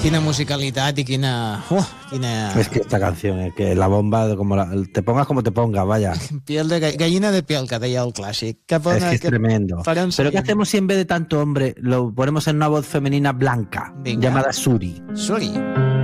Quina musicalitat i quina... Es que esta canción, es que la bomba, te pongas como te pongas, vaya. Piel de gallina de piel, que deia el clàssic. Es que es tremendo. Pero ¿qué hacemos si en vez de tanto hombre lo ponemos en una voz femenina blanca, llamada Suri? Suri.